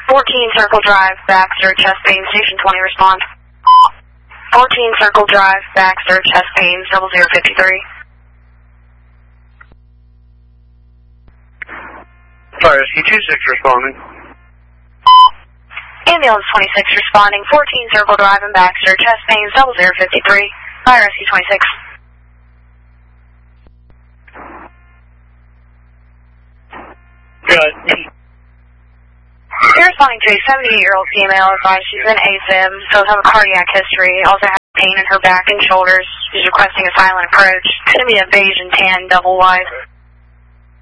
14 Circle Drive, Baxter, chest pain, station 20, respond. 14 Circle Drive, Baxter, chest pain, 0053. Fire Rescue 26 responding. Ambulance 26 responding, 14 Circle Drive and Baxter, chest pain, 0053. Fire Rescue 26. Good. You're responding to a 78-year-old female advised she's in AFib, so has a cardiac history, also has pain in her back and shoulders. She's requesting a silent approach. It's going to be a beige and tan double wide.